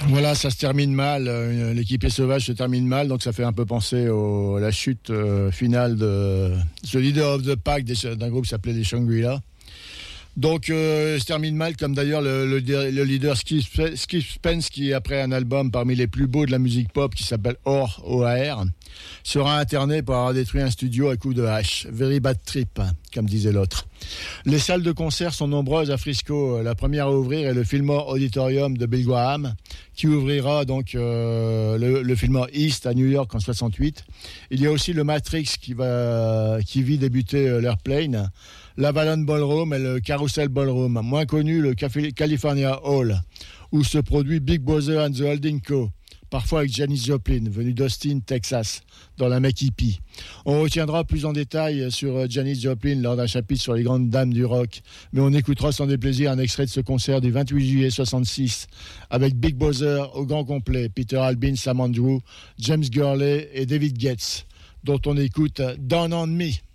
Voilà, ça se termine mal. L'équipée sauvage se termine mal, donc ça fait un peu penser à la chute finale de The Leader of the Pack d'un groupe qui s'appelait les Shangri-La. Donc, se termine mal, comme d'ailleurs le leader Skip Spence, qui après un album parmi les plus beaux de la musique pop, qui s'appelle OAR, sera interné pour avoir détruit un studio à coups de hache. Very bad trip, comme disait l'autre. Les salles de concert sont nombreuses à Frisco. La première à ouvrir est le Fillmore Auditorium de Bill Graham, qui ouvrira donc le Fillmore East à New York en 68. Il y a aussi le Matrix qui vit débuter l'Airplane, l'Avalon Ballroom et le Carousel Ballroom, moins connu le California Hall, où se produit Big Brother and the Holding Co., parfois avec Janis Joplin, venue d'Austin, Texas, dans la Make Hippie. On retiendra plus en détail sur Janis Joplin lors d'un chapitre sur les grandes dames du rock, mais on écoutera sans déplaisir un extrait de ce concert du 28 juillet 66, avec Big Brother au grand complet, Peter Albin, Sam Andrew, James Gurley et David Getz, dont on écoute Down on Me.